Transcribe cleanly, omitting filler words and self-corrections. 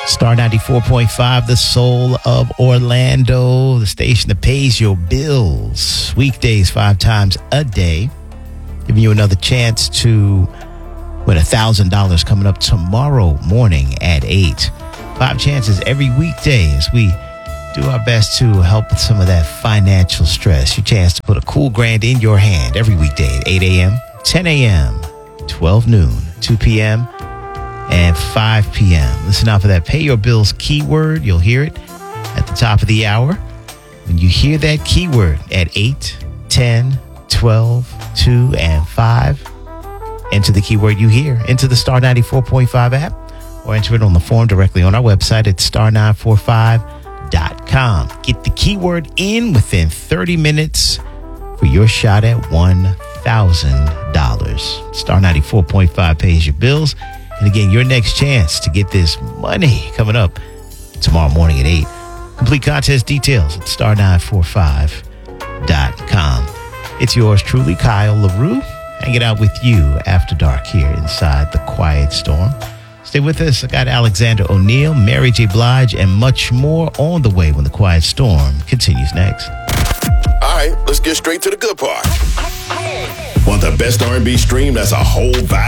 Star 94.5, the soul of Orlando, the station that pays your bills. Weekdays, 5 times a day. Giving you another chance to win $1,000 coming up tomorrow morning at 8. 5 chances every weekday as we do our best to help with some of that financial stress. Your chance to put a cool grand in your hand every weekday at 8 a.m., 10 a.m., 12 noon, 2 p.m., and 5 p.m. Listen out for that pay your bills keyword. You'll hear it at the top of the hour. When you hear that keyword at 8, 10, 12, 2, and 5, enter the keyword you hear into the Star 94.5 app or enter it on the form directly on our website at star945.com. Get the keyword in within 30 minutes for your shot at $1,000. Star 94.5 pays your bills. And again, your next chance to get this money coming up tomorrow morning at 8. Complete contest details at star945.com. It's yours truly, Kyle LaRue, hanging out with you after dark here inside the Quiet Storm. Stay with us. I got Alexander O'Neal, Mary J. Blige, and much more on the way when the Quiet Storm continues next. All right, let's get straight to the good part. Want the best R&B stream that's a whole vibe?